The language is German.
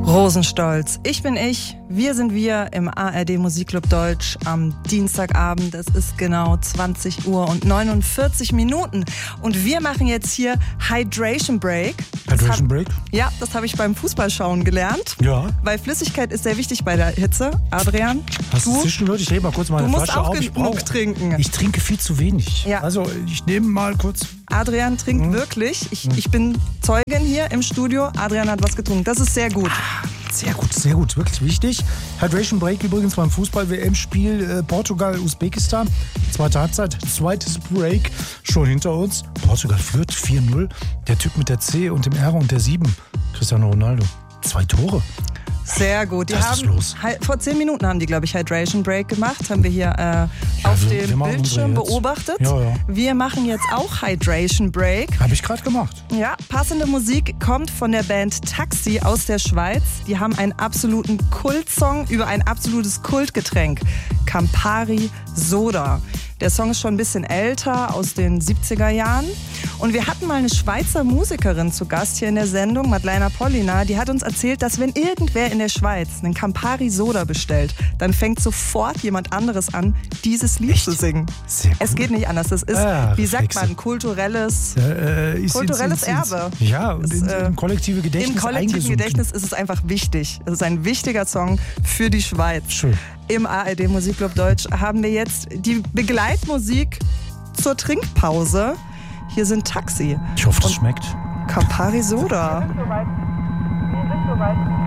Rosenstolz. Ich bin ich, wir sind wir im ARD Musikclub Deutsch am Dienstagabend. Es ist genau 20 Uhr und 49 Minuten. Und wir machen jetzt hier Hydration Break. Hydration Break? Ja, das habe ich beim Fußballschauen gelernt. Ja. Weil Flüssigkeit ist sehr wichtig bei der Hitze. Adrian, Hast du zwischendurch? Ich drehe mal kurz meine Flasche auf. Du musst auch genug trinken. Ich trinke viel zu wenig. Ja. Also ich nehme mal kurz. Adrian trinkt wirklich. Ich bin Zeugin hier im Studio. Adrian hat was getrunken. Das ist sehr gut. Sehr gut, wirklich wichtig. Hydration Break übrigens beim Fußball-WM-Spiel Portugal-Usbekistan. Zweite Halbzeit, zweites Break schon hinter uns. Portugal führt 4-0. Der Typ mit der C und dem R und der 7, Cristiano Ronaldo. 2 Tore. Sehr gut. Die Was haben ist los? Vor 10 Minuten haben die, glaube ich, Hydration Break gemacht. Haben wir hier auf dem Bildschirm beobachtet. Ja. Wir machen jetzt auch Hydration Break. Habe ich gerade gemacht. Ja, passende Musik kommt von der Band Taxi aus der Schweiz. Die haben einen absoluten Kultsong über ein absolutes Kultgetränk. Campari Soda. Der Song ist schon ein bisschen älter, aus den 70er Jahren. Und wir hatten mal eine Schweizer Musikerin zu Gast hier in der Sendung, Madeleine Pollina. Die hat uns erzählt, dass wenn irgendwer in der Schweiz einen Campari Soda bestellt, dann fängt sofort jemand anderes an, dieses Lied zu singen. Sehr cool. Es geht nicht anders. Das ist, wie sagt man, kulturelles Erbe. Ja, und im kollektive Gedächtnis Im kollektiven Gedächtnis ist es einfach wichtig. Es ist ein wichtiger Song für die Schweiz. Schön. Im ARD Musikclub Deutsch haben wir jetzt die Begleitmusik zur Trinkpause. Hier sind Taxi. Ich hoffe, das schmeckt. Campari Soda. Wir sind soweit.